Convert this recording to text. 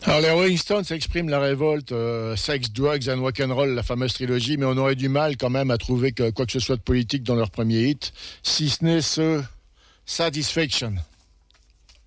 Alors les Rolling Stones expriment la révolte Sex, Drugs and Rock'n'Roll, la fameuse trilogie, mais on aurait du mal quand même à trouver quoi que ce soit de politique dans leur premier hit, si ce n'est ce Satisfaction.